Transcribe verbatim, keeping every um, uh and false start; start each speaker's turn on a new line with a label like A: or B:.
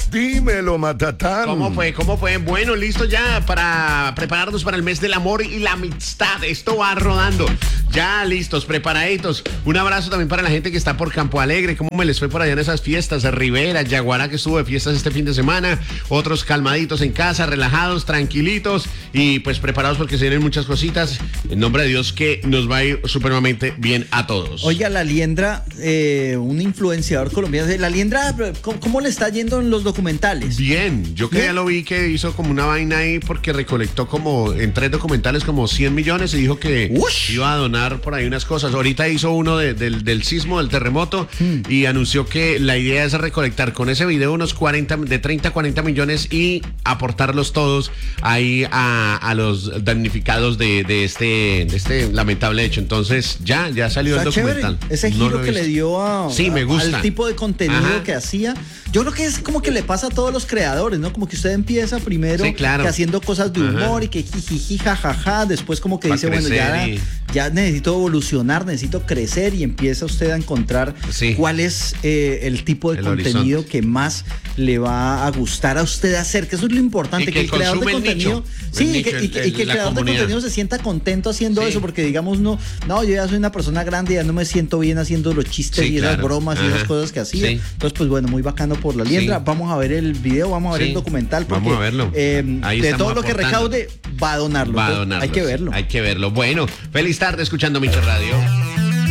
A: Dímelo, Matatán.
B: ¿Cómo fue? ¿Cómo fue? Bueno, listo ya para prepararnos para el mes del amor y la amistad. Esto va rodando. Ya listos, preparaditos. Un abrazo también para la gente que está por Campo Alegre. ¿Cómo me les fue por allá en esas fiestas? De Rivera, Yaguará, que estuvo de fiestas este fin de semana. Otros calmaditos en casa, relajados, tranquilitos y pues preparados porque se vienen muchas cositas. En nombre de Dios que nos va a ir supremamente bien a todos.
C: Oiga, la Liendra, eh, un influenciador colombiano. La Liendra, ¿cómo, cómo le está yendo en los documentales?
B: Bien, yo que ya lo vi que hizo como una vaina ahí porque recolectó como en tres documentales como cien millones y dijo que Ush. iba a donar por ahí unas cosas. Ahorita hizo uno de, del, del sismo, del terremoto hmm. y anunció que la idea es recolectar con ese video unos cuarenta, de treinta a cuarenta millones y aportarlos todos ahí a, a los damnificados de, de, este, de este lamentable hecho. Entonces ya, ya salió el documental.
C: Chévere. Ese giro no que le dio a,
B: sí, me gusta.
C: al tipo de contenido Ajá. que hacía. Yo creo que es como que le pasa a todos los creadores, ¿no? Como que usted empieza primero
B: sí, claro.
C: que haciendo cosas de humor Ajá. y que jijiji, jajaja, después como que Va dice, bueno, ya, y... ya necesito evolucionar, necesito crecer y empieza usted a encontrar sí. cuál es eh, el tipo de el contenido horizonte. que más le va a gustar a usted hacer, que eso es lo importante, que,
B: que
C: el creador de
B: el
C: contenido,
B: nicho,
C: sí,
B: el
C: y que,
B: nicho,
C: y que, y que el, el creador comunidad. de contenido se sienta contento haciendo sí. eso, porque digamos, no, no, yo ya soy una persona grande, ya no me siento bien haciendo los chistes sí, y esas claro. bromas Ajá. y esas cosas que hacía. Sí. Entonces, pues bueno, muy bacano por la Liendra. Sí. Vamos a ver el video, vamos a ver sí. el documental, porque
B: vamos a verlo.
C: Eh, de todo lo que recaude va a donarlo.
B: Va a donarlo.
C: Hay que verlo.
B: Hay que verlo. Bueno, feliz tarde escuchando Micho Radio.